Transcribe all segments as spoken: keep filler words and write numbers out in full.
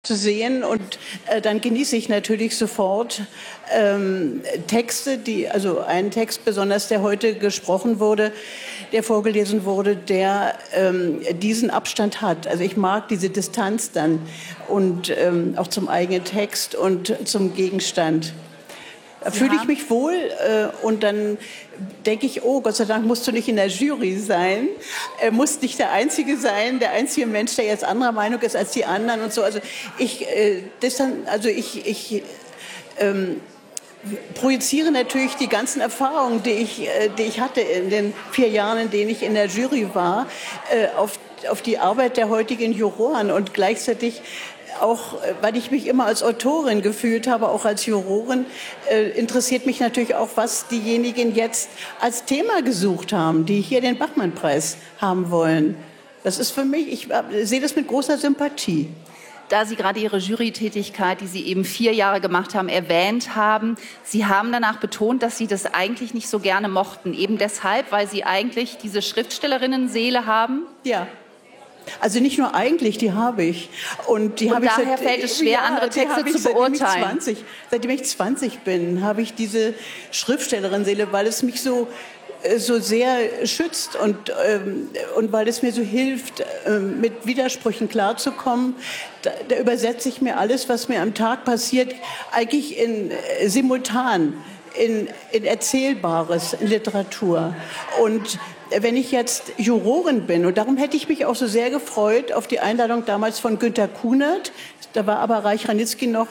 zu sehen und äh, dann genieße ich natürlich sofort ähm, Texte, die, also einen Text besonders, der heute gesprochen wurde, der vorgelesen wurde, der ähm, diesen Abstand hat. Also ich mag diese Distanz dann und ähm, auch zum eigenen Text und zum Gegenstand. Da fühle ich mich wohl äh, und dann denke ich, oh, Gott sei Dank musst du nicht in der Jury sein, äh, musst nicht der Einzige sein, der einzige Mensch, der jetzt anderer Meinung ist als die anderen und so. Also ich, äh, das dann, also ich, ich ähm, projiziere natürlich die ganzen Erfahrungen, die ich, äh, die ich hatte in den vier Jahren, in denen ich in der Jury war, äh, auf, auf die Arbeit der heutigen Juroren und gleichzeitig auch, weil ich mich immer als Autorin gefühlt habe, auch als Jurorin, äh, interessiert mich natürlich auch, was diejenigen jetzt als Thema gesucht haben, die hier den Bachmann-Preis haben wollen. Das ist für mich, ich äh, sehe das mit großer Sympathie. Da Sie gerade Ihre Jurytätigkeit, die Sie eben vier Jahre gemacht haben, erwähnt haben, Sie haben danach betont, dass Sie das eigentlich nicht so gerne mochten. Eben deshalb, weil Sie eigentlich diese Schriftstellerinnen-Seele haben? Ja. Also nicht nur eigentlich, die habe ich. Und, die und habe daher ich seit, fällt es schwer, ja, andere Texte ich, zu beurteilen. Seitdem ich, zwanzig, seitdem ich zwanzig bin, habe ich diese Schriftstellerin-Seele, weil es mich so, so sehr schützt und, ähm, und weil es mir so hilft, ähm, mit Widersprüchen klarzukommen. Da, da übersetze ich mir alles, was mir am Tag passiert, eigentlich in, äh, simultan in, in Erzählbares, in Literatur. Und wenn ich jetzt Jurorin bin, und darum hätte ich mich auch so sehr gefreut auf die Einladung damals von Günter Kunert, da war aber Reich Ranitzky noch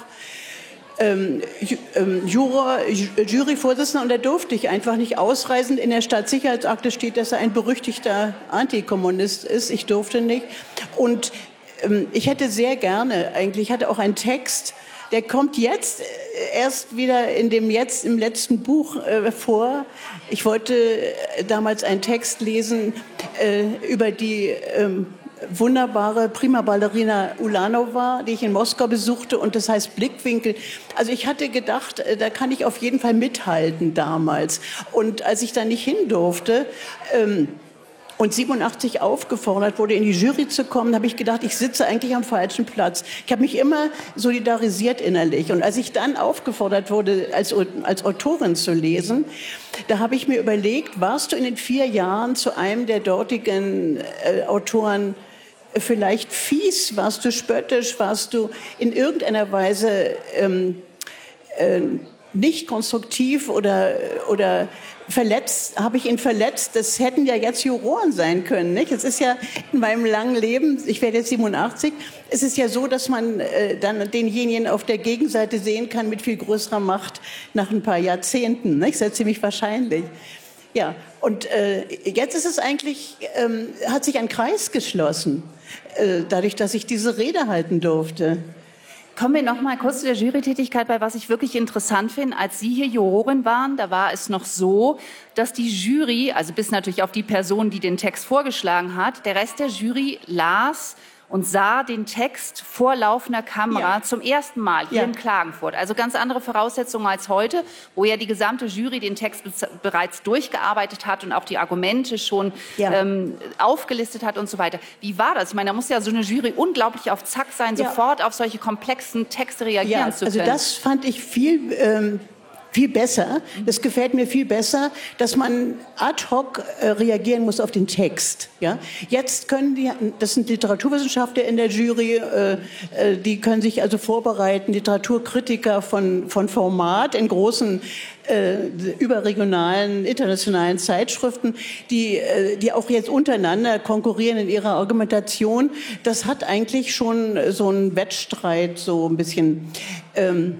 ähm, ähm, Juror, Juryvorsitzender, und da durfte ich einfach nicht ausreisen. In der Staatssicherheitsakte steht, dass er ein berüchtigter Antikommunist ist. Ich durfte nicht. Und ähm, ich hätte sehr gerne, eigentlich, ich hatte auch einen Text, der kommt jetzt erst wieder in dem jetzt im letzten Buch äh, vor. Ich wollte damals einen Text lesen äh, über die ähm, wunderbare Prima Ballerina Ulanova, die ich in Moskau besuchte, und das heißt Blickwinkel. Also ich hatte gedacht, äh, da kann ich auf jeden Fall mithalten damals. Und als ich da nicht hin durfte, ähm, und siebenundachtzig aufgefordert wurde, in die Jury zu kommen, habe ich gedacht, ich sitze eigentlich am falschen Platz. Ich habe mich immer solidarisiert innerlich. Und als ich dann aufgefordert wurde, als, als Autorin zu lesen, da habe ich mir überlegt, warst du in den vier Jahren zu einem der dortigen äh, Autoren vielleicht fies, warst du spöttisch, warst du in irgendeiner Weise ähm, äh, nicht konstruktiv oder, oder verletzt, habe ich ihn verletzt? Das hätten ja jetzt Juroren sein können, nicht? Es ist ja in meinem langen Leben, ich werde jetzt siebenundachtzig, es ist ja so, dass man äh, dann denjenigen auf der Gegenseite sehen kann mit viel größerer Macht nach ein paar Jahrzehnten, nicht? Das ist ja ziemlich wahrscheinlich. Ja, und äh, jetzt ist es eigentlich, ähm, hat sich ein Kreis geschlossen, äh, dadurch, dass ich diese Rede halten durfte. Kommen wir noch mal kurz zu der Jurytätigkeit, bei was ich wirklich interessant finde. Als Sie hier Jurorin waren, da war es noch so, dass die Jury, also bis natürlich auf die Person, die den Text vorgeschlagen hat, der Rest der Jury las und sah den Text vor laufender Kamera ja. zum ersten Mal hier ja. in Klagenfurt. Also ganz andere Voraussetzungen als heute, wo ja die gesamte Jury den Text bereits durchgearbeitet hat und auch die Argumente schon ja. ähm, aufgelistet hat und so weiter. Wie war das? Ich meine, da muss ja so eine Jury unglaublich auf Zack sein, ja. sofort auf solche komplexen Texte reagieren ja, zu können. Also das fand ich viel... Ähm Viel besser, das gefällt mir viel besser, dass man ad hoc äh, reagieren muss auf den Text. Ja? Jetzt können die, das sind Literaturwissenschaftler in der Jury, äh, äh, die können sich also vorbereiten, Literaturkritiker von, von Format in großen äh, überregionalen, internationalen Zeitschriften, die, äh, die auch jetzt untereinander konkurrieren in ihrer Argumentation. Das hat eigentlich schon so einen Wettstreit, so ein bisschen... Ähm,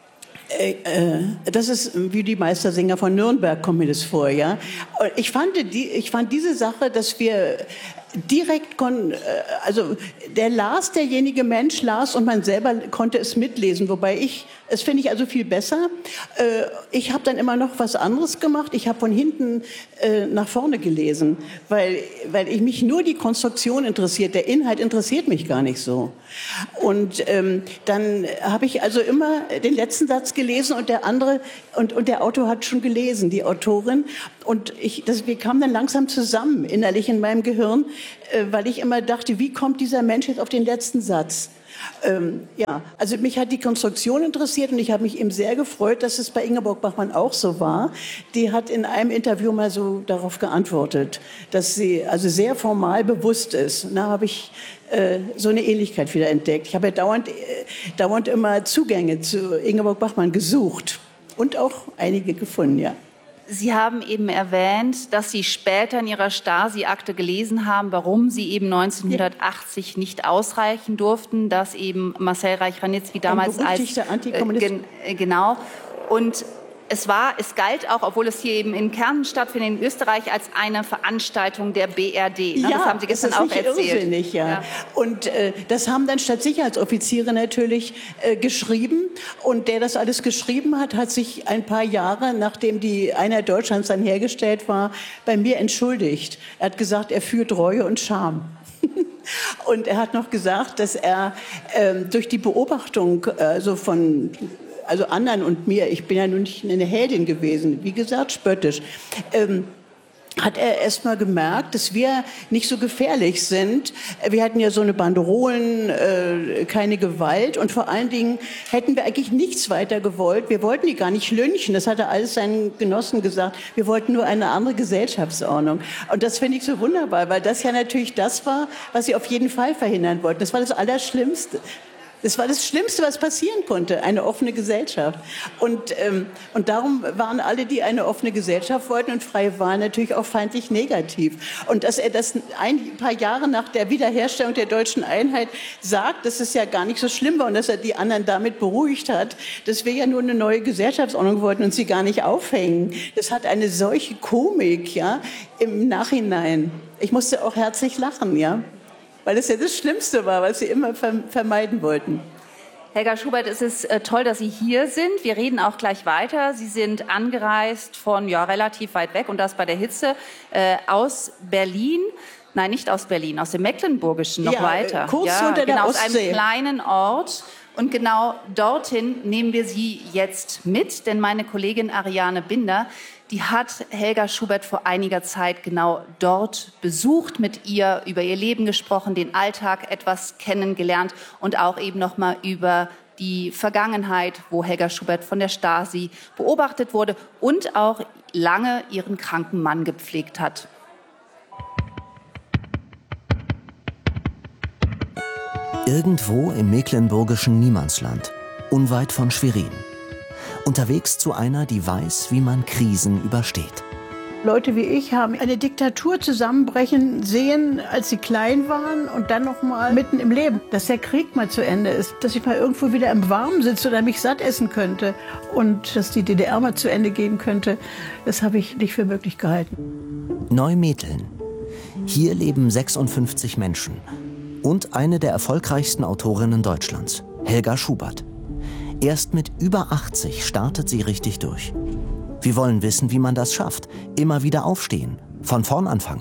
Das ist wie die Meistersinger von Nürnberg, kommt mir das vor, ja. Ich fand, die, ich fand diese Sache, dass wir direkt, kon, also der las, derjenige Mensch las und man selber konnte es mitlesen, wobei ich, das finde ich also viel besser. Ich habe dann immer noch was anderes gemacht. Ich habe von hinten nach vorne gelesen, weil, weil ich mich nur die Konstruktion interessiert. Der Inhalt interessiert mich gar nicht so. Und ähm, dann habe ich also immer den letzten Satz gelesen und der andere, und, und der Autor hat schon gelesen, die Autorin. Und ich, das, wir kamen dann langsam zusammen, innerlich in meinem Gehirn, äh, weil ich immer dachte, wie kommt dieser Mensch jetzt auf den letzten Satz? Ähm, ja, also mich hat die Konstruktion interessiert und ich habe mich eben sehr gefreut, dass es bei Ingeborg Bachmann auch so war. Die hat in einem Interview mal so darauf geantwortet, dass sie also sehr formal bewusst ist. Da habe ich äh, so eine Ähnlichkeit wieder entdeckt. Ich habe ja dauernd, äh, dauernd immer Zugänge zu Ingeborg Bachmann gesucht und auch einige gefunden, ja. Sie haben eben erwähnt, dass Sie später in Ihrer Stasi-Akte gelesen haben, warum Sie eben neunzehnhundertachtzig ja. nicht ausreichen durften, dass eben Marcel Reich-Ranitzky damals als Antikommunist äh, gen, äh, genau und es war, es galt auch, obwohl es hier eben in Kärnten stattfindet, in Österreich, als eine Veranstaltung der B R D. Ne? Ja, das haben Sie gestern das ist auch erzählt. Irrsinnig, ja. ja. Und äh, das haben dann Stadtsicherheitsoffiziere natürlich äh, geschrieben. Und der das alles geschrieben hat, hat sich ein paar Jahre, nachdem die Einheit Deutschlands dann hergestellt war, bei mir entschuldigt. Er hat gesagt, er fühlt Reue und Scham. Und er hat noch gesagt, dass er äh, durch die Beobachtung äh, so von also anderen und mir, ich bin ja nun nicht eine Heldin gewesen, wie gesagt, spöttisch, ähm, hat er erst mal gemerkt, dass wir nicht so gefährlich sind. Wir hatten ja so eine Banderolen, äh, keine Gewalt und vor allen Dingen hätten wir eigentlich nichts weiter gewollt. Wir wollten die gar nicht lynchen, das hat er alles seinen Genossen gesagt. Wir wollten nur eine andere Gesellschaftsordnung. Und das finde ich so wunderbar, weil das ja natürlich das war, was sie auf jeden Fall verhindern wollten. Das war das Allerschlimmste. Das war das Schlimmste, was passieren konnte, eine offene Gesellschaft. Und, ähm, und darum waren alle, die eine offene Gesellschaft wollten und freie Wahlen, natürlich auch feindlich negativ. Und dass er das ein paar Jahre nach der Wiederherstellung der deutschen Einheit sagt, dass es ja gar nicht so schlimm war und dass er die anderen damit beruhigt hat, dass wir ja nur eine neue Gesellschaftsordnung wollten und sie gar nicht aufhängen. Das hat eine solche Komik, ja, im Nachhinein. Ich musste auch herzlich lachen, ja. Weil es ja das Schlimmste war, was sie immer vermeiden wollten. Helga Schubert, es ist äh, toll, dass Sie hier sind. Wir reden auch gleich weiter. Sie sind angereist von ja, relativ weit weg und das bei der Hitze äh, aus Berlin. Nein, nicht aus Berlin, aus dem Mecklenburgischen noch ja, weiter. Kurz ja, unter der genau, Ostsee. Aus einem kleinen Ort. Und genau dorthin nehmen wir Sie jetzt mit, denn meine Kollegin Ariane Binder, die hat Helga Schubert vor einiger Zeit genau dort besucht, mit ihr über ihr Leben gesprochen, den Alltag etwas kennengelernt und auch eben noch mal über die Vergangenheit, wo Helga Schubert von der Stasi beobachtet wurde und auch lange ihren kranken Mann gepflegt hat. Irgendwo im mecklenburgischen Niemandsland, unweit von Schwerin. Unterwegs zu einer, die weiß, wie man Krisen übersteht. Leute wie ich haben eine Diktatur zusammenbrechen sehen, als sie klein waren und dann noch mal mitten im Leben. Dass der Krieg mal zu Ende ist, dass ich mal irgendwo wieder im Warmen sitze oder mich satt essen könnte und dass die D D R mal zu Ende gehen könnte, das habe ich nicht für möglich gehalten. Neumetteln. Hier leben sechsundfünfzig Menschen. Und eine der erfolgreichsten Autorinnen Deutschlands, Helga Schubert. Erst mit über achtzig startet sie richtig durch. Wir wollen wissen, wie man das schafft. Immer wieder aufstehen, von vorn anfangen.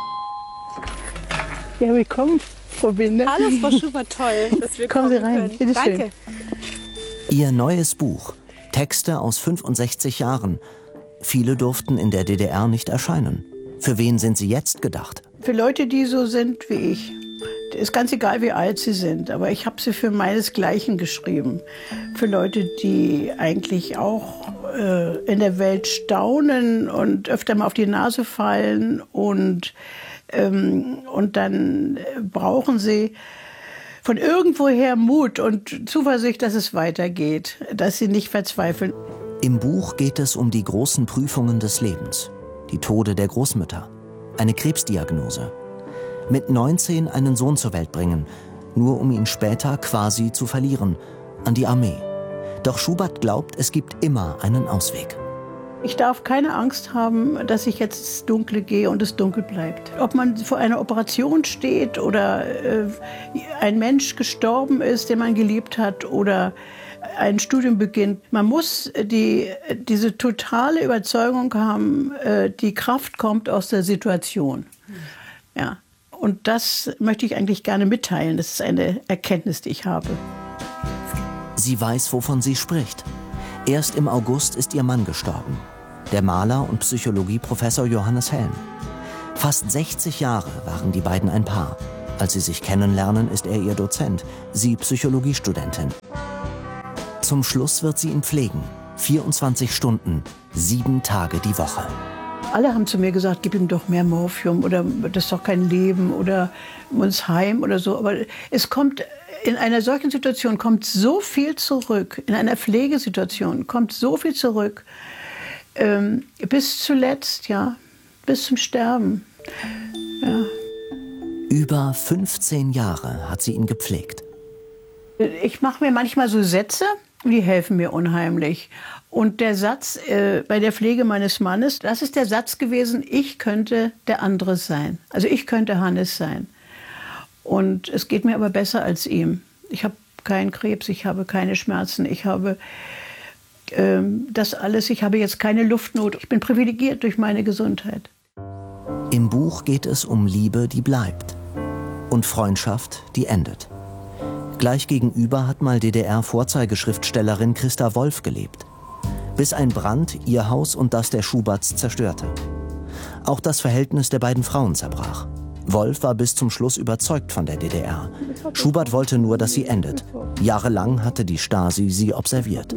Ja, willkommen, Frau Binder. Hallo, Frau Schubert, toll, dass wir kommen Sie rein. Bitte schön. Danke. Ihr neues Buch, Texte aus fünfundsechzig Jahren. Viele durften in der D D R nicht erscheinen. Für wen sind sie jetzt gedacht? Für Leute, die so sind wie ich. Ist ganz egal, wie alt sie sind, aber ich habe sie für meinesgleichen geschrieben. Für Leute, die eigentlich auch äh, in der Welt staunen und öfter mal auf die Nase fallen und, ähm, und dann brauchen sie von irgendwoher Mut und Zuversicht, dass es weitergeht, dass sie nicht verzweifeln. Im Buch geht es um die großen Prüfungen des Lebens. Die Tode der Großmütter, eine Krebsdiagnose. Mit neunzehn einen Sohn zur Welt bringen, nur um ihn später quasi zu verlieren, an die Armee. Doch Schubert glaubt, es gibt immer einen Ausweg. Ich darf keine Angst haben, dass ich jetzt ins Dunkle gehe und es dunkel bleibt. Ob man vor einer Operation steht oder äh, ein Mensch gestorben ist, den man geliebt hat oder ein Studium beginnt. Man muss die, diese totale Überzeugung haben, äh, die Kraft kommt aus der Situation. Ja. Und das möchte ich eigentlich gerne mitteilen. Das ist eine Erkenntnis, die ich habe. Sie weiß, wovon sie spricht. Erst im August ist ihr Mann gestorben. Der Maler und Psychologieprofessor Johannes Helm. Fast sechzig Jahre waren die beiden ein Paar. Als sie sich kennenlernen, ist er ihr Dozent, sie Psychologiestudentin. Zum Schluss wird sie ihn pflegen. vierundzwanzig Stunden, sieben Tage die Woche. Alle haben zu mir gesagt, gib ihm doch mehr Morphium oder das ist doch kein Leben oder uns heim oder so. Aber es kommt, in einer solchen Situation kommt so viel zurück, in einer Pflegesituation kommt so viel zurück, ähm, bis zuletzt, ja, bis zum Sterben. Ja. Über fünfzehn Jahre hat sie ihn gepflegt. Ich mache mir manchmal so Sätze, die helfen mir unheimlich. Und der Satz äh, bei der Pflege meines Mannes, das ist der Satz gewesen, ich könnte der andere sein. Also ich könnte Hannes sein. Und es geht mir aber besser als ihm. Ich habe keinen Krebs, ich habe keine Schmerzen, ich habe ähm, das alles, ich habe jetzt keine Luftnot. Ich bin privilegiert durch meine Gesundheit. Im Buch geht es um Liebe, die bleibt. Und Freundschaft, die endet. Gleich gegenüber hat mal D D R-Vorzeigeschriftstellerin Christa Wolf gelebt. Bis ein Brand ihr Haus und das der Schuberts zerstörte. Auch das Verhältnis der beiden Frauen zerbrach. Wolf war bis zum Schluss überzeugt von der D D R. Schubert wollte nur, dass sie endet. Jahrelang hatte die Stasi sie observiert.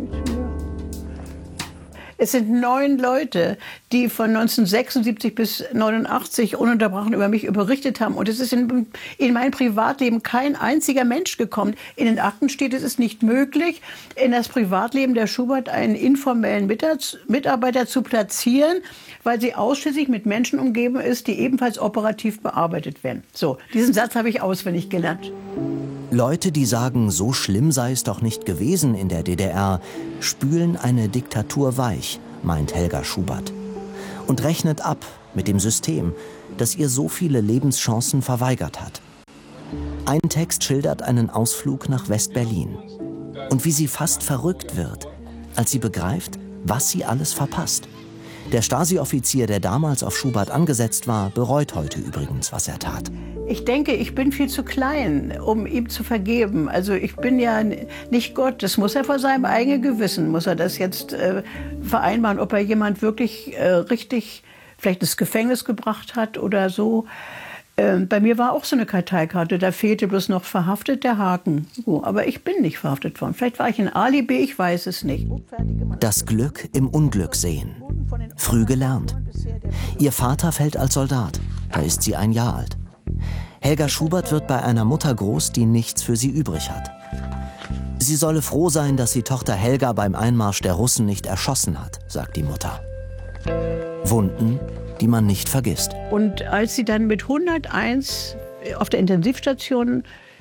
Es sind neun Leute, die von neunzehnhundertsechsundsiebzig bis neunundachtzig ununterbrochen über mich berichtet haben. Und es ist in, in mein Privatleben kein einziger Mensch gekommen. In den Akten steht, es ist nicht möglich, in das Privatleben der Schubert einen informellen Mitarbeiter zu platzieren, weil sie ausschließlich mit Menschen umgeben ist, die ebenfalls operativ bearbeitet werden. So, diesen Satz habe ich auswendig gelernt. Leute, die sagen, so schlimm sei es doch nicht gewesen in der D D R, spülen eine Diktatur weich, meint Helga Schubert. Und rechnet ab mit dem System, das ihr so viele Lebenschancen verweigert hat. Ein Text schildert einen Ausflug nach West-Berlin. Und wie sie fast verrückt wird, als sie begreift, was sie alles verpasst. Der Stasi-Offizier, der damals auf Schubert angesetzt war, bereut heute übrigens, was er tat. Ich denke, ich bin viel zu klein, um ihm zu vergeben. Also ich bin ja nicht Gott. Das muss er vor seinem eigenen Gewissen, muss er das jetzt äh, vereinbaren, ob er jemand wirklich äh, richtig vielleicht ins Gefängnis gebracht hat oder so. Äh, bei mir war auch so eine Karteikarte, da fehlte bloß noch verhaftet der Haken. So, aber ich bin nicht verhaftet worden. Vielleicht war ich ein Alibi, ich weiß es nicht. Das Glück im Unglück sehen. Früh gelernt. Ihr Vater fällt als Soldat. Da ist sie ein Jahr alt. Helga Schubert wird bei einer Mutter groß, die nichts für sie übrig hat. Sie solle froh sein, dass sie Tochter Helga beim Einmarsch der Russen nicht erschossen hat, sagt die Mutter. Wunden, die man nicht vergisst. Und als sie dann mit hunderteins auf der Intensivstation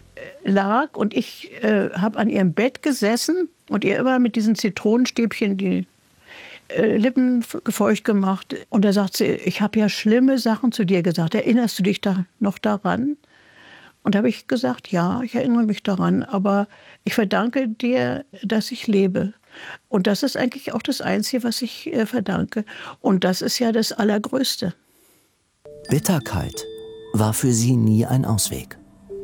lag und ich äh, habe an ihrem Bett gesessen und ihr immer mit diesen Zitronenstäbchen die äh, Lippen feucht gemacht. Und da sagt sie, ich habe ja schlimme Sachen zu dir gesagt. Erinnerst du dich da noch daran? Und da habe ich gesagt, ja, ich erinnere mich daran, aber ich verdanke dir, dass ich lebe. Und das ist eigentlich auch das Einzige, was ich äh, verdanke. Und das ist ja das Allergrößte. Bitterkeit war für sie nie ein Ausweg.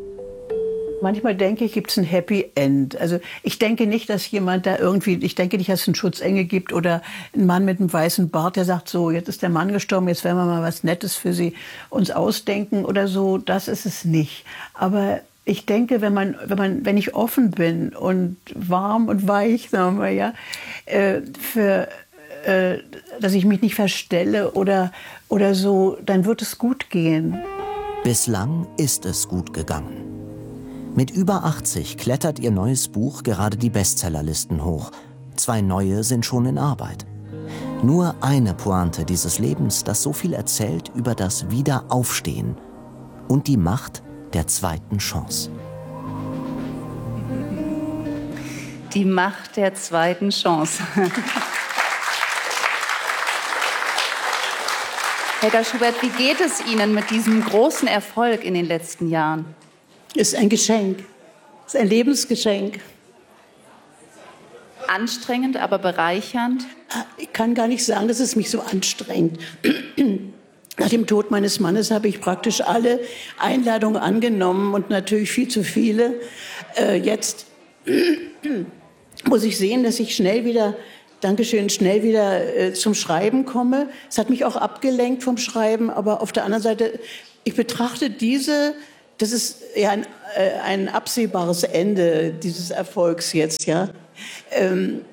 Manchmal denke ich, gibt es ein Happy End. Also ich denke nicht, dass jemand da irgendwie, ich denke nicht, dass es einen Schutzengel gibt oder einen Mann mit einem weißen Bart, der sagt, so, jetzt ist der Mann gestorben, jetzt werden wir mal was Nettes für sie uns ausdenken oder so. Das ist es nicht. Aber ich denke, wenn man, wenn man, wenn ich offen bin und warm und weich, sagen wir ja, äh, für, äh, dass ich mich nicht verstelle oder, oder so, dann wird es gut gehen. Bislang ist es gut gegangen. Mit über achtzig klettert ihr neues Buch gerade die Bestsellerlisten hoch. Zwei neue sind schon in Arbeit. Nur eine Pointe dieses Lebens, das so viel erzählt über das Wiederaufstehen und die Macht der zweiten Chance. Die Macht der zweiten Chance. Helga Schubert, wie geht es Ihnen mit diesem großen Erfolg in den letzten Jahren? Ist ein Geschenk, ist ein Lebensgeschenk. Anstrengend, aber bereichernd? Ich kann gar nicht sagen, dass es mich so anstrengt. Nach dem Tod meines Mannes habe ich praktisch alle Einladungen angenommen und natürlich viel zu viele. Äh, jetzt muss ich sehen, dass ich schnell wieder, Dankeschön, schnell wieder äh, zum Schreiben komme. Es hat mich auch abgelenkt vom Schreiben, aber auf der anderen Seite, ich betrachte diese das ist ja ein, äh, ein absehbares Ende dieses Erfolgs jetzt, ja. Ähm,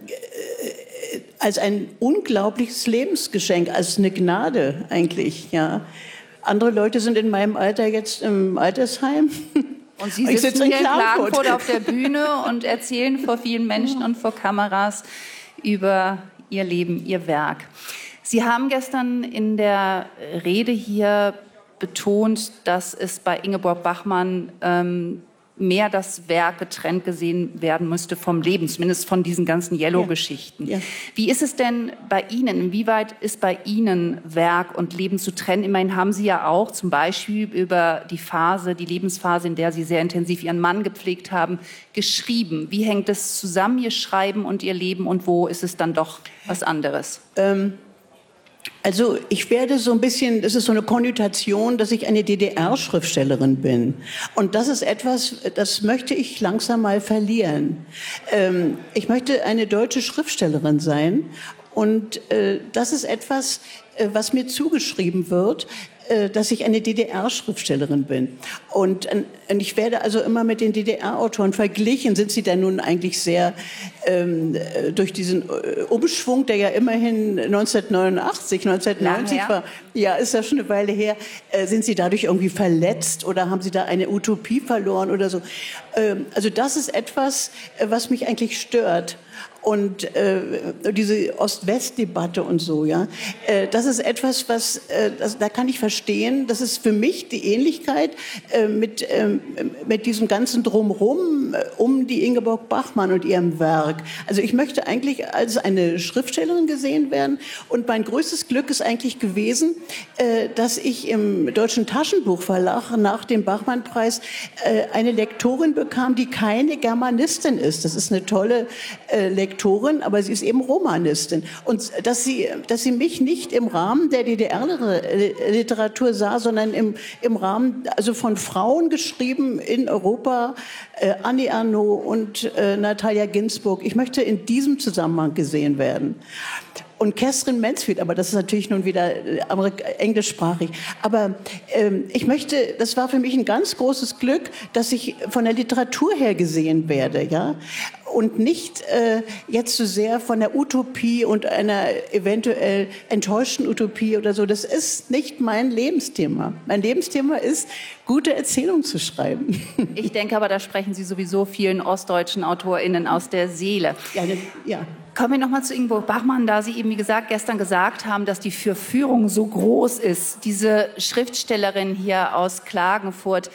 äh, als ein unglaubliches Lebensgeschenk, als eine Gnade eigentlich, ja. Andere Leute sind in meinem Alter jetzt im Altersheim. Und Sie sitzen sitze in hier in Klagenfurt. Klagenfurt auf der Bühne und erzählen vor vielen Menschen und vor Kameras über Ihr Leben, Ihr Werk. Sie haben gestern in der Rede hier betont, dass es bei Ingeborg Bachmann ähm, mehr das Werk getrennt gesehen werden müsste vom Leben, zumindest von diesen ganzen Yellow-Geschichten. Ja. Ja. Wie ist es denn bei Ihnen? Inwieweit ist bei Ihnen Werk und Leben zu trennen? Immerhin haben Sie ja auch zum Beispiel über die Phase, die Lebensphase, in der Sie sehr intensiv Ihren Mann gepflegt haben, geschrieben. Wie hängt es zusammen, Ihr Schreiben und Ihr Leben, und wo ist es dann doch was anderes? Ähm Also ich werde so ein bisschen, das ist so eine Konnotation, dass ich eine D D R-Schriftstellerin bin. Und das ist etwas, das möchte ich langsam mal verlieren. Ähm, ich möchte eine deutsche Schriftstellerin sein. Und äh, das ist etwas, äh, was mir zugeschrieben wird, äh, dass ich eine D D R-Schriftstellerin bin. Und, äh, und ich werde also immer mit den D D R-Autoren verglichen. Sind sie denn nun eigentlich sehr ähm, durch diesen äh, Umschwung, der ja immerhin neunzehnhundertneunundachtzig, neunzehnhundertneunzig war, ja, ist ja schon eine Weile her, äh, sind sie dadurch irgendwie verletzt oder haben sie da eine Utopie verloren oder so? Ähm, also das ist etwas, äh, was mich eigentlich stört. Und äh, diese Ost-West-Debatte und so, ja, äh, das ist etwas, was, äh, das, da kann ich verstehen, das ist für mich die Ähnlichkeit äh, mit, äh, mit diesem ganzen Drumherum äh, um die Ingeborg Bachmann und ihrem Werk. Also ich möchte eigentlich als eine Schriftstellerin gesehen werden, und mein größtes Glück ist eigentlich gewesen, äh, dass ich im Deutschen Taschenbuchverlag nach dem Bachmann-Preis äh, eine Lektorin bekam, die keine Germanistin ist. Das ist eine tolle äh, Lektorin. Lektorin, aber sie ist eben Romanistin. Und dass sie, dass sie mich nicht im Rahmen der D D R-Literatur sah, sondern im, im Rahmen, also von Frauen geschrieben in Europa, äh, Annie Ernaux und äh, Natalia Ginzburg. Ich möchte in diesem Zusammenhang gesehen werden. Und Catherine Mansfield, aber das ist natürlich nun wieder englischsprachig. Aber ähm, ich möchte, das war für mich ein ganz großes Glück, dass ich von der Literatur her gesehen werde, ja, und nicht äh, jetzt so sehr von der Utopie und einer eventuell enttäuschten Utopie oder so. Das ist nicht mein Lebensthema. Mein Lebensthema ist, gute Erzählungen zu schreiben. Ich denke aber, da sprechen Sie sowieso vielen ostdeutschen AutorInnen aus der Seele. Ja, ne, ja. Kommen wir noch mal zu Ingeborg Bachmann, da Sie eben, wie gesagt, gestern gesagt haben, dass die Verführung so groß ist, diese Schriftstellerin hier aus Klagenfurt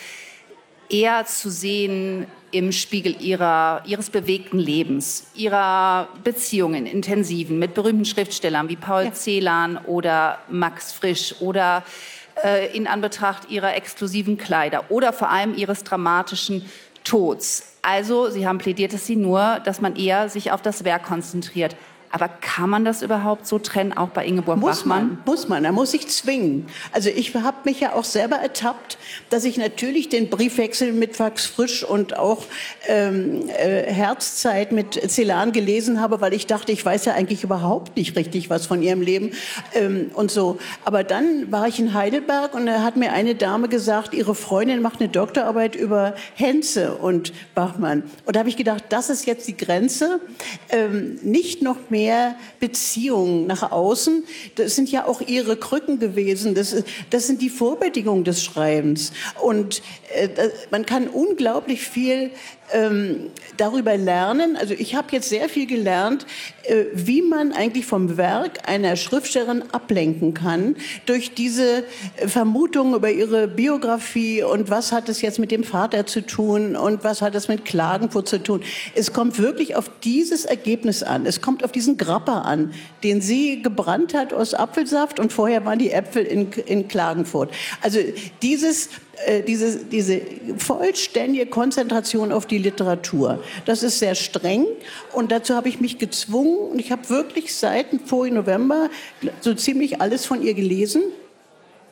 eher zu sehen im Spiegel ihrer, ihres bewegten Lebens, ihrer Beziehungen, intensiven, mit berühmten Schriftstellern wie Paul ja. Celan oder Max Frisch oder äh, in Anbetracht ihrer exklusiven Kleider oder vor allem ihres dramatischen Tods. Also, Sie haben plädiert, dass Sie nur, dass man eher sich auf das Werk konzentriert. Aber kann man das überhaupt so trennen, auch bei Ingeborg muss Bachmann? Man, muss man, da muss ich zwingen. Also ich habe mich ja auch selber ertappt, dass ich natürlich den Briefwechsel mit Max Frisch und auch ähm, äh, Herzzeit mit Celan gelesen habe, weil ich dachte, ich weiß ja eigentlich überhaupt nicht richtig was von ihrem Leben ähm, und so. Aber dann war ich in Heidelberg und da hat mir eine Dame gesagt, ihre Freundin macht eine Doktorarbeit über Henze und Bachmann. Und da habe ich gedacht, das ist jetzt die Grenze, ähm, nicht noch mehr Beziehungen nach außen. Das sind ja auch ihre Krücken gewesen. Das, das sind die Vorbedingungen des Schreibens. Und äh, man kann unglaublich viel ähm, darüber lernen. Also ich habe jetzt sehr viel gelernt, äh, wie man eigentlich vom Werk einer Schriftstellerin ablenken kann durch diese Vermutungen über ihre Biografie und was hat es jetzt mit dem Vater zu tun und was hat es mit Klagenfurt zu tun. Es kommt wirklich auf dieses Ergebnis an. Es kommt auf diesen Grappa an, den sie gebrannt hat aus Apfelsaft, und vorher waren die Äpfel in, in Klagenfurt. Also dieses äh, diese, diese vollständige Konzentration auf die Literatur, das ist sehr streng, und dazu habe ich mich gezwungen, und ich habe wirklich seit dem vorigen November so ziemlich alles von ihr gelesen.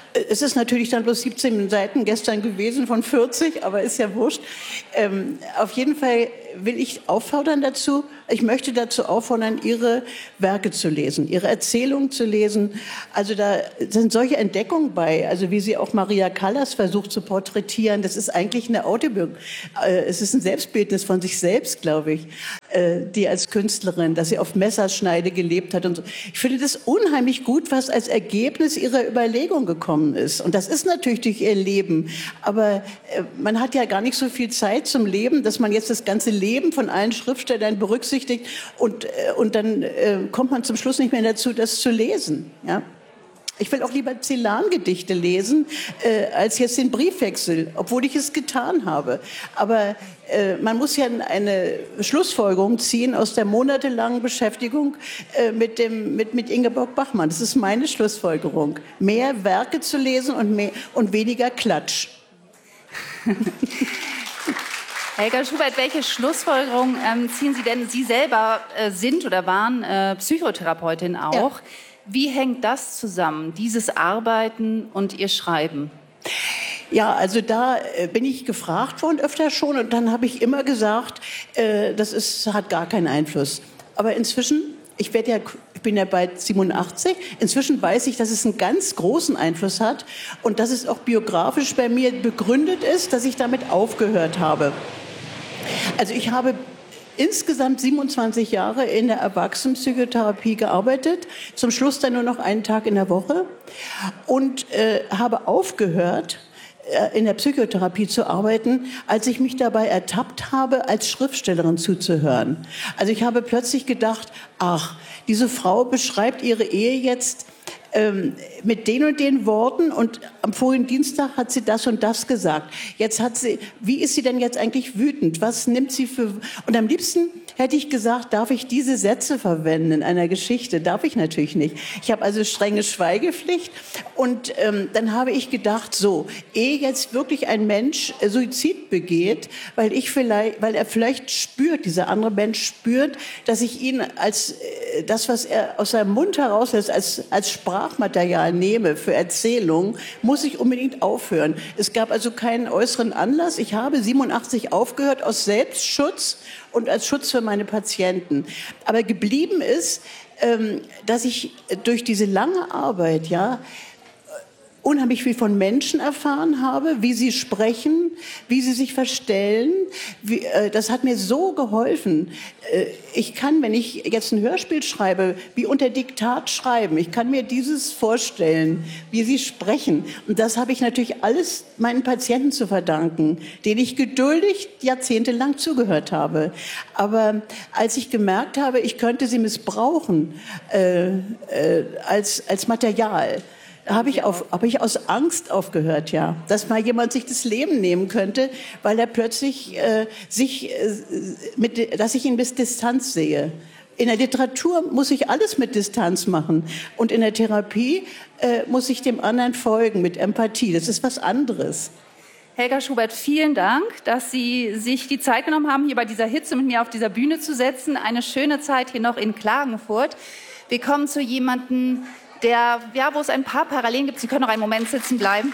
Es ist natürlich dann bloß siebzehn Seiten gestern gewesen von vierzig, aber ist ja wurscht. Ähm, auf jeden Fall will ich auffordern dazu, ich möchte dazu auffordern, Ihre Werke zu lesen, Ihre Erzählungen zu lesen. Also da sind solche Entdeckungen bei, also wie sie auch Maria Callas versucht zu porträtieren. Das ist eigentlich eine Autobiografie, äh, es ist ein Selbstbildnis von sich selbst, glaube ich, äh, die als Künstlerin, dass sie auf Messerschneide gelebt hat und so. Ich finde das unheimlich gut, was als Ergebnis ihrer Überlegung gekommen ist. Und das ist natürlich durch ihr Leben. Aber äh, man hat ja gar nicht so viel Zeit zum Leben, dass man jetzt das ganze Leben von allen Schriftstellern berücksichtigt und, äh, und dann äh, kommt man zum Schluss nicht mehr dazu, das zu lesen. Ja? Ich will auch lieber Celan-Gedichte lesen, äh, als jetzt den Briefwechsel, obwohl ich es getan habe. Aber äh, man muss ja eine Schlussfolgerung ziehen aus der monatelangen Beschäftigung äh, mit, dem, mit, mit Ingeborg Bachmann. Das ist meine Schlussfolgerung. Mehr Werke zu lesen und, mehr, und weniger Klatsch. Helga Schubert, welche Schlussfolgerung ähm, ziehen Sie denn? Sie selber äh, sind oder waren äh, Psychotherapeutin auch. Ja. Wie hängt das zusammen, dieses Arbeiten und Ihr Schreiben? Ja, also da äh, bin ich gefragt worden öfter schon und dann habe ich immer gesagt, äh, das ist, hat gar keinen Einfluss. Aber inzwischen, ich werde ja, ich bin ja bald siebenundachtzig, inzwischen weiß ich, dass es einen ganz großen Einfluss hat und dass es auch biografisch bei mir begründet ist, dass ich damit aufgehört habe. Also ich habe insgesamt siebenundzwanzig Jahre in der Erwachsenenpsychotherapie gearbeitet, zum Schluss dann nur noch einen Tag in der Woche und äh, habe aufgehört, äh, in der Psychotherapie zu arbeiten, als ich mich dabei ertappt habe, als Schriftstellerin zuzuhören. Also ich habe plötzlich gedacht, ach, diese Frau beschreibt ihre Ehe jetzt Ähm, mit den und den Worten und am vorigen Dienstag hat sie das und das gesagt. Jetzt hat sie, wie ist sie denn jetzt eigentlich wütend? Was nimmt sie für, und am liebsten hätte ich gesagt, darf ich diese Sätze verwenden in einer Geschichte? Darf ich natürlich nicht. Ich habe also strenge Schweigepflicht und ähm, dann habe ich gedacht, so, ehe jetzt wirklich ein Mensch äh, Suizid begeht, weil ich vielleicht, weil er vielleicht spürt, dieser andere Mensch spürt, dass ich ihn als äh, das, was er aus seinem Mund herauslässt, als, als Sprache Sprachmaterial nehme für Erzählungen, muss ich unbedingt aufhören. Es gab also keinen äußeren Anlass. Ich habe siebenundachtzig aufgehört aus Selbstschutz und als Schutz für meine Patienten. Aber geblieben ist, dass ich durch diese lange Arbeit, ja, unheimlich viel von Menschen erfahren habe, wie sie sprechen, wie sie sich verstellen. Wie, äh, das hat mir so geholfen. Äh, ich kann, wenn ich jetzt ein Hörspiel schreibe, wie unter Diktat schreiben. Ich kann mir dieses vorstellen, wie sie sprechen. Und das habe ich natürlich alles meinen Patienten zu verdanken, denen ich geduldig jahrzehntelang zugehört habe. Aber als ich gemerkt habe, ich könnte sie missbrauchen äh, äh, als, als Material, habe ich, auf, habe ich aus Angst aufgehört, ja. Dass mal jemand sich das Leben nehmen könnte, weil er plötzlich äh, sich, äh, mit, dass ich ihn mit Distanz sehe. In der Literatur muss ich alles mit Distanz machen. Und in der Therapie äh, muss ich dem anderen folgen, mit Empathie. Das ist was anderes. Helga Schubert, vielen Dank, dass Sie sich die Zeit genommen haben, hier bei dieser Hitze mit mir auf dieser Bühne zu setzen. Eine schöne Zeit hier noch in Klagenfurt. Wir kommen zu jemandem, der, ja, wo es ein paar Parallelen gibt. Sie können noch einen Moment sitzen bleiben.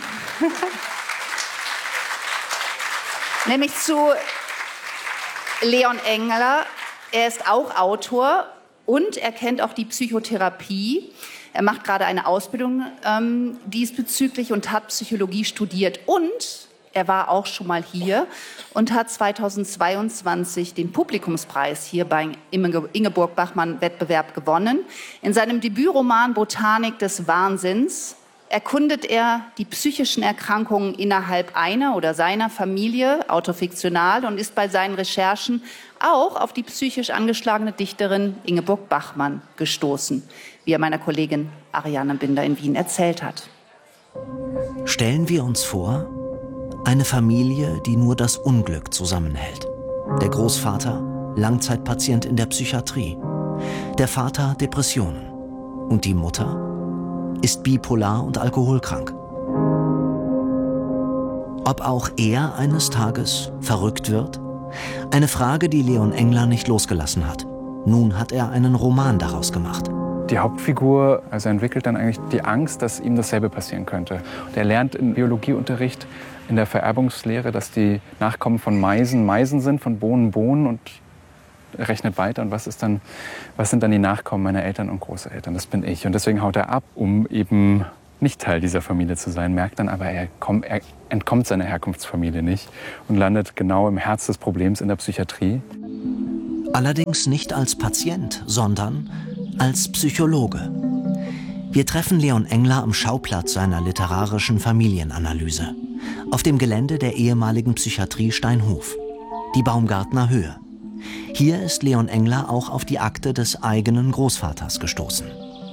Nämlich zu Leon Engler. Er ist auch Autor und er kennt auch die Psychotherapie. Er macht gerade eine Ausbildung ähm, diesbezüglich und hat Psychologie studiert. Und er war auch schon mal hier und hat zweitausendzweiundzwanzig den Publikumspreis hier beim Ingeborg-Bachmann-Wettbewerb gewonnen. In seinem Debütroman Botanik des Wahnsinns erkundet er die psychischen Erkrankungen innerhalb einer oder seiner Familie, autofiktional, und ist bei seinen Recherchen auch auf die psychisch angeschlagene Dichterin Ingeborg Bachmann gestoßen, wie er meiner Kollegin Ariane Binder in Wien erzählt hat. Stellen wir uns vor, eine Familie, die nur das Unglück zusammenhält. Der Großvater, Langzeitpatient in der Psychiatrie. Der Vater, Depressionen. Und die Mutter ist bipolar und alkoholkrank. Ob auch er eines Tages verrückt wird? Eine Frage, die Leon Engler nicht losgelassen hat. Nun hat er einen Roman daraus gemacht. Die Hauptfigur also entwickelt dann eigentlich die Angst, dass ihm dasselbe passieren könnte. Und er lernt im Biologieunterricht in der Vererbungslehre, dass die Nachkommen von Meisen Meisen sind, von Bohnen Bohnen, und er rechnet weiter. Und was ist dann, was sind dann die Nachkommen meiner Eltern und Großeltern? Das bin ich. Und deswegen haut er ab, um eben nicht Teil dieser Familie zu sein, merkt dann aber, er, komm, er entkommt seiner Herkunftsfamilie nicht und landet genau im Herz des Problems in der Psychiatrie. Allerdings nicht als Patient, sondern als Psychologe. Wir treffen Leon Engler am Schauplatz seiner literarischen Familienanalyse. Auf dem Gelände der ehemaligen Psychiatrie Steinhof, die Baumgartner Höhe. Hier ist Leon Engler auch auf die Akte des eigenen Großvaters gestoßen.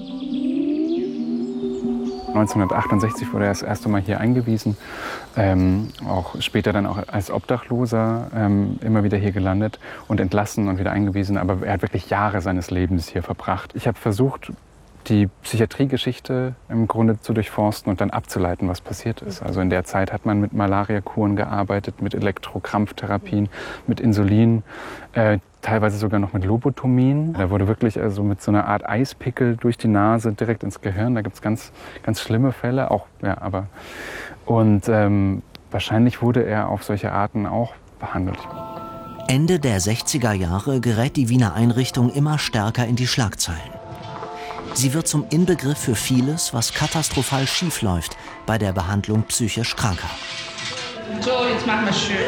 neunzehnhundertachtundsechzig wurde er das erste Mal hier eingewiesen, ähm, auch später dann auch als Obdachloser ähm, immer wieder hier gelandet und entlassen und wieder eingewiesen. Aber er hat wirklich Jahre seines Lebens hier verbracht. Ich habe versucht, die Psychiatriegeschichte im Grunde zu durchforsten und dann abzuleiten, was passiert ist. Also in der Zeit hat man mit Malariakuren gearbeitet, mit Elektrokrampftherapien, mit Insulin, äh, teilweise sogar noch mit Lobotomien. Da wurde wirklich also mit so einer Art Eispickel durch die Nase direkt ins Gehirn. Da gibt es ganz, ganz schlimme Fälle, auch, ja, aber und ähm, wahrscheinlich wurde er auf solche Arten auch behandelt. Ende der sechziger Jahre gerät die Wiener Einrichtung immer stärker in die Schlagzeilen. Sie wird zum Inbegriff für vieles, was katastrophal schiefläuft bei der Behandlung psychisch Kranker. So, jetzt machen wir schön.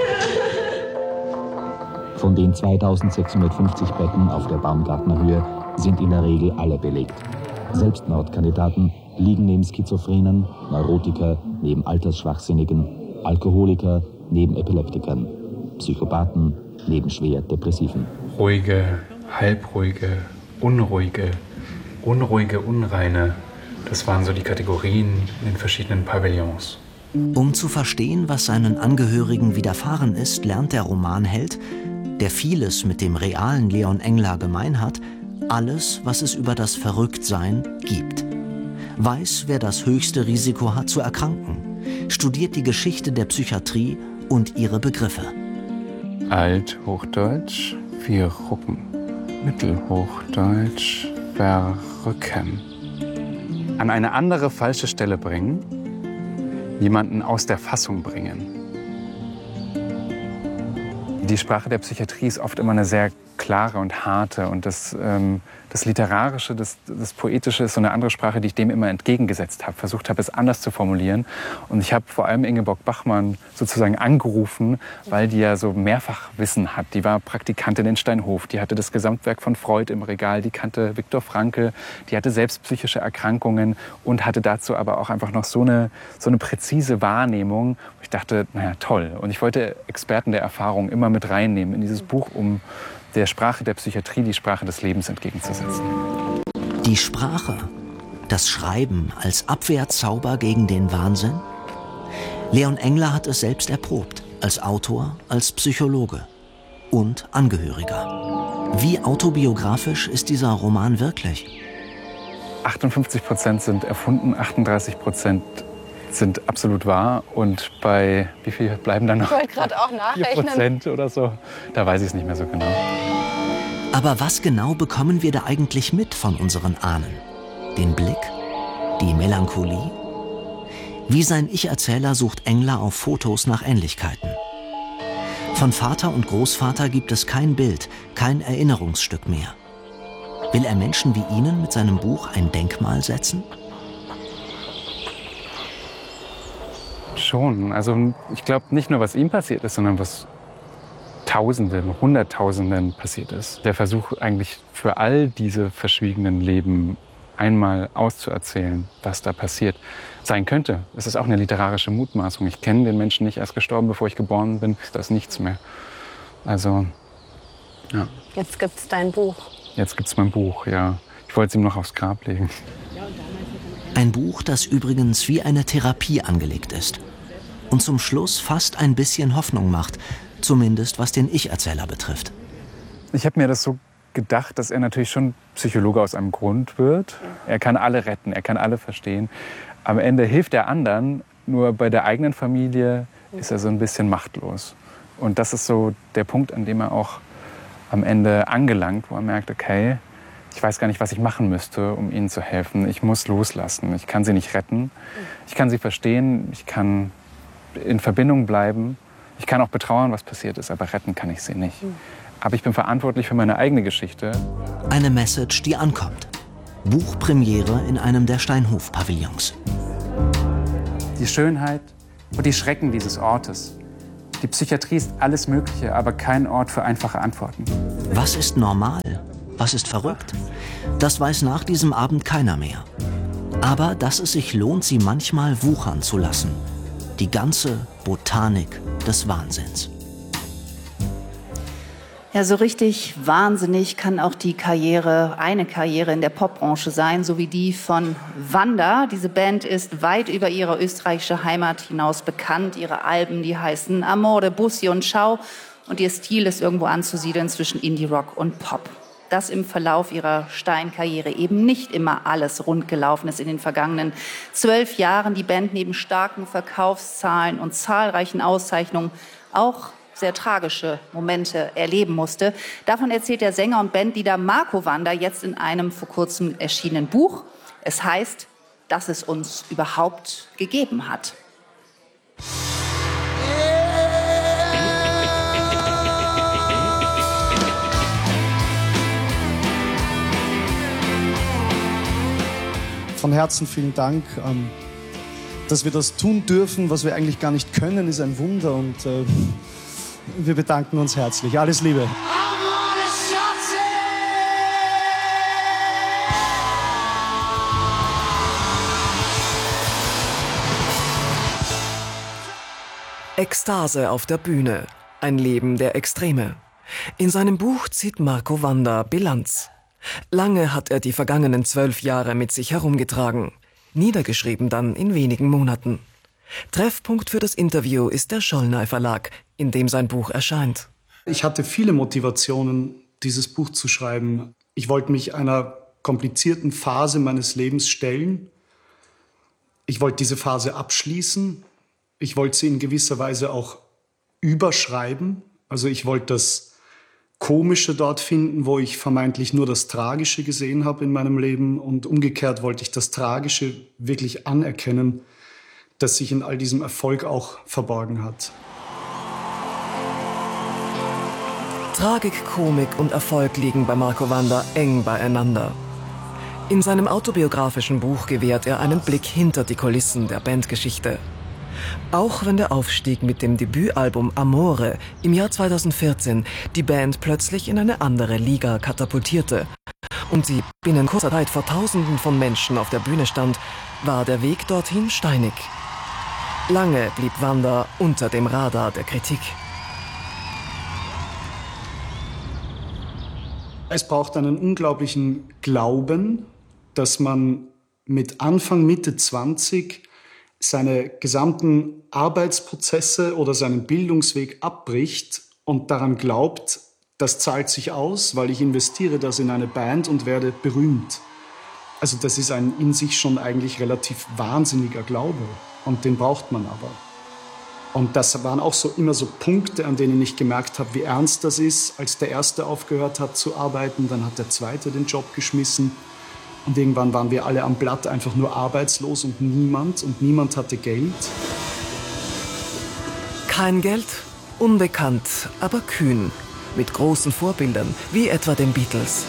Von den zweitausendsechshundertfünfzig Betten auf der Baumgartner Höhe sind in der Regel alle belegt. Selbstmordkandidaten liegen neben Schizophrenen, Neurotiker neben Altersschwachsinnigen, Alkoholiker neben Epileptikern, Psychopathen neben schwer Depressiven. Ruhige, halbruhige, unruhige, unruhige, unreine. Das waren so die Kategorien in den verschiedenen Pavillons. Um zu verstehen, was seinen Angehörigen widerfahren ist, lernt der Romanheld, der vieles mit dem realen Leon Engler gemein hat, alles, was es über das Verrücktsein gibt. Weiß, wer das höchste Risiko hat zu erkranken, studiert die Geschichte der Psychiatrie und ihre Begriffe. Althochdeutsch, wir rucken. Mittelhochdeutsch, verrücken. An eine andere falsche Stelle bringen, jemanden aus der Fassung bringen. Die Sprache der Psychiatrie ist oft immer eine sehr klare und harte. Und das, ähm, das Literarische, das, das Poetische ist so eine andere Sprache, die ich dem immer entgegengesetzt habe. Versucht habe, es anders zu formulieren. Und ich habe vor allem Ingeborg Bachmann sozusagen angerufen, weil die ja so Mehrfachwissen hat. Die war Praktikantin in Steinhof. Die hatte das Gesamtwerk von Freud im Regal. Die kannte Viktor Frankl. Die hatte selbst psychische Erkrankungen und hatte dazu aber auch einfach noch so eine, so eine präzise Wahrnehmung. Ich dachte, naja, toll. Und ich wollte Experten der Erfahrung immer mit reinnehmen in dieses Buch, um der Sprache der Psychiatrie die Sprache des Lebens entgegenzusetzen. Die Sprache, das Schreiben als Abwehrzauber gegen den Wahnsinn? Leon Engler hat es selbst erprobt, als Autor, als Psychologe und Angehöriger. Wie autobiografisch ist dieser Roman wirklich? achtundfünfzig Prozent sind erfunden, achtunddreißig Prozent sind absolut wahr. Und bei wie viel bleiben da noch? Ich wollte gerade auch nachrechnen. vier Prozent oder so. Da weiß ich es nicht mehr so genau. Aber was genau bekommen wir da eigentlich mit von unseren Ahnen? Den Blick? Die Melancholie? Wie sein Ich-Erzähler sucht Engler auf Fotos nach Ähnlichkeiten. Von Vater und Großvater gibt es kein Bild, kein Erinnerungsstück mehr. Will er Menschen wie Ihnen mit seinem Buch ein Denkmal setzen? Schon. Also ich glaube nicht nur, was ihm passiert ist, sondern was Tausenden, Hunderttausenden passiert ist. Der Versuch eigentlich für all diese verschwiegenen Leben einmal auszuerzählen, was da passiert sein könnte. Es ist auch eine literarische Mutmaßung. Ich kenne den Menschen nicht, erst gestorben, bevor ich geboren bin. Da ist nichts mehr. Also, ja. Jetzt gibt's dein Buch. Jetzt gibt's mein Buch, ja. Ich wollte es ihm noch aufs Grab legen. Ein Buch, das übrigens wie eine Therapie angelegt ist. Und zum Schluss fast ein bisschen Hoffnung macht, zumindest was den Ich-Erzähler betrifft. Ich habe mir das so gedacht, dass er natürlich schon Psychologe aus einem Grund wird. Er kann alle retten, er kann alle verstehen. Am Ende hilft er anderen, nur bei der eigenen Familie ist er so ein bisschen machtlos. Und das ist so der Punkt, an dem er auch am Ende angelangt, wo er merkt, okay, ich weiß gar nicht, was ich machen müsste, um ihnen zu helfen. Ich muss loslassen. Ich kann sie nicht retten. Ich kann sie verstehen. Ich kann in Verbindung bleiben. Ich kann auch betrauern, was passiert ist, aber retten kann ich sie nicht. Aber ich bin verantwortlich für meine eigene Geschichte. Eine Message, die ankommt. Buchpremiere in einem der Steinhof-Pavillons. Die Schönheit und die Schrecken dieses Ortes. Die Psychiatrie ist alles Mögliche, aber kein Ort für einfache Antworten. Was ist normal? Was ist verrückt? Das weiß nach diesem Abend keiner mehr. Aber dass es sich lohnt, sie manchmal wuchern zu lassen. Die ganze Botanik des Wahnsinns. Ja, so richtig wahnsinnig kann auch die Karriere, eine Karriere in der Popbranche sein, so wie die von Wanda. Diese Band ist weit über ihre österreichische Heimat hinaus bekannt. Ihre Alben, die heißen Amore, Bussi und Schau. Und ihr Stil ist irgendwo anzusiedeln zwischen Indie-Rock und Pop. Dass im Verlauf ihrer Steinkarriere eben nicht immer alles rund gelaufen ist in den vergangenen zwölf Jahren. Die Band neben starken Verkaufszahlen und zahlreichen Auszeichnungen auch sehr tragische Momente erleben musste. Davon erzählt der Sänger und Bandleader Marco Wanda jetzt in einem vor kurzem erschienenen Buch. Es heißt, dass es uns überhaupt gegeben hat. Von Herzen vielen Dank. Dass wir das tun dürfen, was wir eigentlich gar nicht können, ist ein Wunder. Und äh, wir bedanken uns herzlich. Alles Liebe. Ekstase auf der Bühne. Ein Leben der Extreme. In seinem Buch zieht Marco Wanda Bilanz. Lange hat er die vergangenen zwölf Jahre mit sich herumgetragen. Niedergeschrieben dann in wenigen Monaten. Treffpunkt für das Interview ist der Schollnay Verlag, in dem sein Buch erscheint. Ich hatte viele Motivationen, dieses Buch zu schreiben. Ich wollte mich einer komplizierten Phase meines Lebens stellen. Ich wollte diese Phase abschließen. Ich wollte sie in gewisser Weise auch überschreiben. Also ich wollte das Komische dort finden, wo ich vermeintlich nur das Tragische gesehen habe in meinem Leben. Und umgekehrt wollte ich das Tragische wirklich anerkennen, das sich in all diesem Erfolg auch verborgen hat. Tragik, Komik und Erfolg liegen bei Marco Wanda eng beieinander. In seinem autobiografischen Buch gewährt er einen Blick hinter die Kulissen der Bandgeschichte. Auch wenn der Aufstieg mit dem Debütalbum Amore im Jahr zweitausendvierzehn die Band plötzlich in eine andere Liga katapultierte und sie binnen kurzer Zeit vor Tausenden von Menschen auf der Bühne stand, war der Weg dorthin steinig. Lange blieb Wanda unter dem Radar der Kritik. Es braucht einen unglaublichen Glauben, dass man mit Anfang, Mitte zwanzig seine gesamten Arbeitsprozesse oder seinen Bildungsweg abbricht und daran glaubt, das zahlt sich aus, weil ich investiere das in eine Band und werde berühmt. Also das ist ein in sich schon eigentlich relativ wahnsinniger Glaube und den braucht man aber. Und das waren auch so immer so Punkte, an denen ich gemerkt habe, wie ernst das ist. Als der Erste aufgehört hat zu arbeiten, dann hat der Zweite den Job geschmissen. Und irgendwann waren wir alle am Blatt einfach nur arbeitslos und niemand. Und niemand hatte Geld. Kein Geld, unbekannt, aber kühn. Mit großen Vorbildern, wie etwa den Beatles.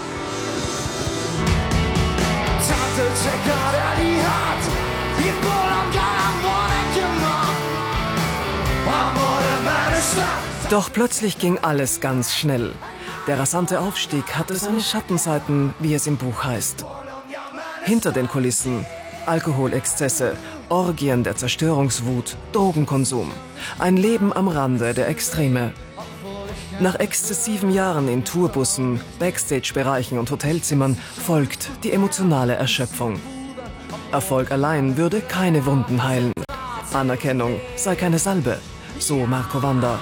Doch plötzlich ging alles ganz schnell. Der rasante Aufstieg hatte seine Schattenseiten, wie es im Buch heißt. Hinter den Kulissen Alkoholexzesse, Orgien der Zerstörungswut, Drogenkonsum. Ein Leben am Rande der Extreme. Nach exzessiven Jahren in Tourbussen, Backstage-Bereichen und Hotelzimmern folgt die emotionale Erschöpfung. Erfolg allein würde keine Wunden heilen. Anerkennung sei keine Salbe, so Marco Wanda.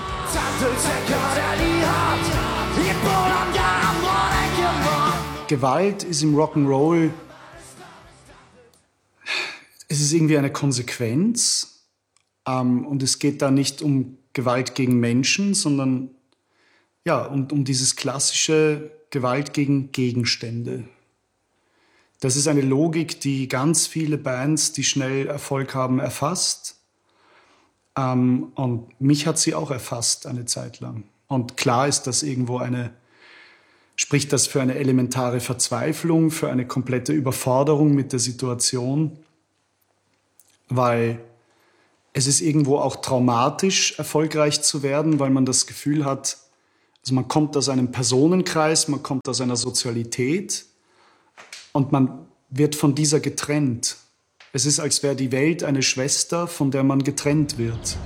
Gewalt ist im Rock'n'Roll, es ist irgendwie eine Konsequenz. Ähm, und es geht da nicht um Gewalt gegen Menschen, sondern ja, um, um dieses klassische Gewalt gegen Gegenstände. Das ist eine Logik, die ganz viele Bands, die schnell Erfolg haben, erfasst. Ähm, und mich hat sie auch erfasst eine Zeit lang. Und klar ist das irgendwo eine, spricht das für eine elementare Verzweiflung, für eine komplette Überforderung mit der Situation, weil es ist irgendwo auch traumatisch, erfolgreich zu werden, weil man das Gefühl hat, also man kommt aus einem Personenkreis, man kommt aus einer Sozialität und man wird von dieser getrennt. Es ist, als wäre die Welt eine Schwester, von der man getrennt wird.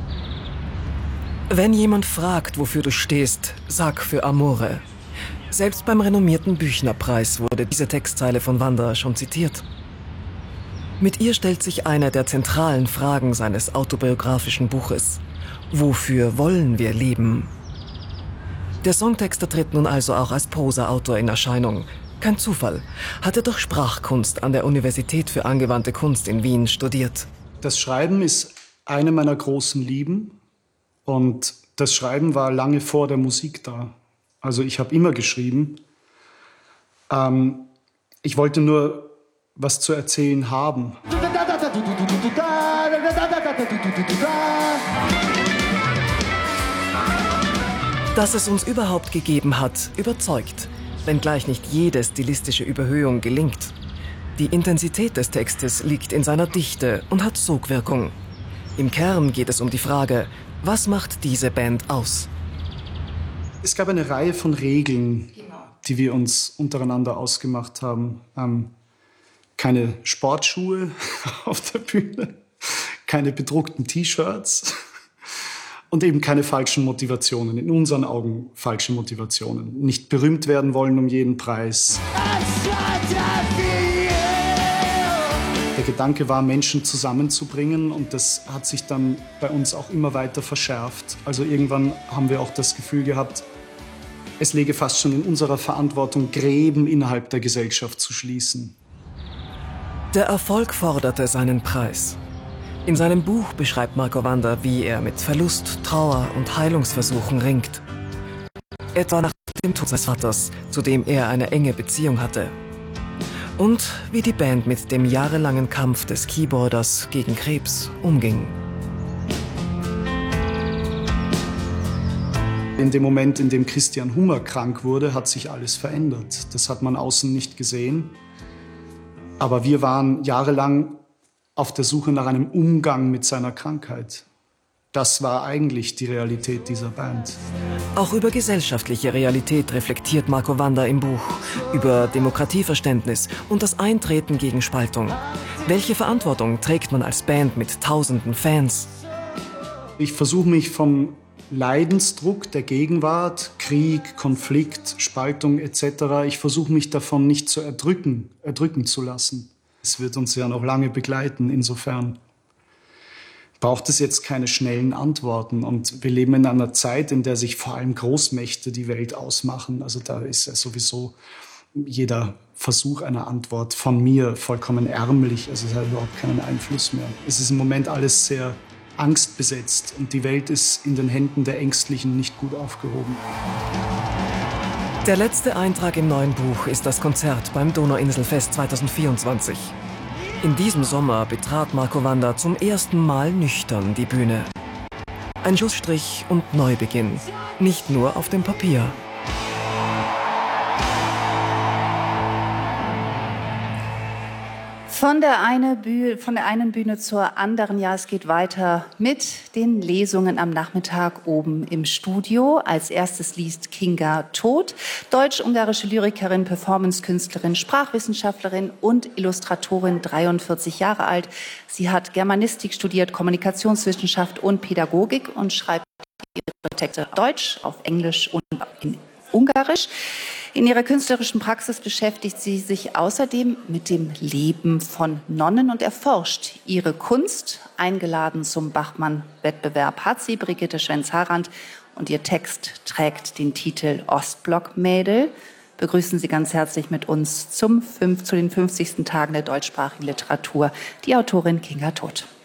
Wenn jemand fragt, wofür du stehst, sag für Amore. Selbst beim renommierten Büchnerpreis wurde diese Textzeile von Wanda schon zitiert. Mit ihr stellt sich eine der zentralen Fragen seines autobiografischen Buches. Wofür wollen wir leben? Der Songtexter tritt nun also auch als Prosaautor in Erscheinung. Kein Zufall, hat er doch Sprachkunst an der Universität für angewandte Kunst in Wien studiert. Das Schreiben ist eine meiner großen Lieben und das Schreiben war lange vor der Musik da. Also ich habe immer geschrieben. Ähm, ich wollte nur was zu erzählen haben. Dass es uns überhaupt gegeben hat, überzeugt, wenngleich nicht jede stilistische Überhöhung gelingt. Die Intensität des Textes liegt in seiner Dichte und hat Sogwirkung. Im Kern geht es um die Frage, was macht diese Band aus? Es gab eine Reihe von Regeln, die wir uns untereinander ausgemacht haben. Ähm, keine Sportschuhe auf der Bühne, keine bedruckten T-Shirts und eben keine falschen Motivationen, in unseren Augen falsche Motivationen. Nicht berühmt werden wollen um jeden Preis. Der Gedanke war, Menschen zusammenzubringen und das hat sich dann bei uns auch immer weiter verschärft. Also irgendwann haben wir auch das Gefühl gehabt, es läge fast schon in unserer Verantwortung, Gräben innerhalb der Gesellschaft zu schließen. Der Erfolg forderte seinen Preis. In seinem Buch beschreibt Marco Wanda, wie er mit Verlust, Trauer und Heilungsversuchen ringt. Etwa nach dem Tod seines Vaters, zu dem er eine enge Beziehung hatte. Und wie die Band mit dem jahrelangen Kampf des Keyboarders gegen Krebs umging. In dem Moment, in dem Christian Hummer krank wurde, hat sich alles verändert. Das hat man außen nicht gesehen. Aber wir waren jahrelang auf der Suche nach einem Umgang mit seiner Krankheit. Das war eigentlich die Realität dieser Band. Auch über gesellschaftliche Realität reflektiert Marco Wanda im Buch. Über Demokratieverständnis und das Eintreten gegen Spaltung. Welche Verantwortung trägt man als Band mit tausenden Fans? Ich versuche mich vom Leidensdruck der Gegenwart, Krieg, Konflikt, Spaltung et cetera, ich versuche mich davon nicht zu erdrücken, erdrücken zu lassen. Es wird uns ja noch lange begleiten, insofern braucht es jetzt keine schnellen Antworten. Und wir leben in einer Zeit, in der sich vor allem Großmächte die Welt ausmachen. Also da ist ja sowieso jeder Versuch einer Antwort von mir vollkommen ärmlich. Also es hat überhaupt keinen Einfluss mehr. Es ist im Moment alles sehr angstbesetzt und die Welt ist in den Händen der Ängstlichen nicht gut aufgehoben. Der letzte Eintrag im neuen Buch ist das Konzert beim Donauinselfest zweitausendvierundzwanzig. In diesem Sommer betrat Marco Wanda zum ersten Mal nüchtern die Bühne. Ein Schlussstrich und Neubeginn, nicht nur auf dem Papier. Von der, eine Bühne, von der einen Bühne zur anderen. Ja, es geht weiter mit den Lesungen am Nachmittag oben im Studio. Als erstes liest Kinga Todt, deutsch-ungarische Lyrikerin, Performancekünstlerin, Sprachwissenschaftlerin und Illustratorin, dreiundvierzig Jahre alt. Sie hat Germanistik studiert, Kommunikationswissenschaft und Pädagogik und schreibt ihre Texte auf Deutsch, auf Englisch und in Ungarisch. In ihrer künstlerischen Praxis beschäftigt sie sich außerdem mit dem Leben von Nonnen und erforscht ihre Kunst. Eingeladen zum Bachmann-Wettbewerb hat sie Brigitte Schwenz-Harand und ihr Text trägt den Titel Ostblock-Mädel. Begrüßen Sie ganz herzlich mit uns zum fünf, zu den fünfzigsten Tagen der deutschsprachigen Literatur die Autorin Kinga Todt.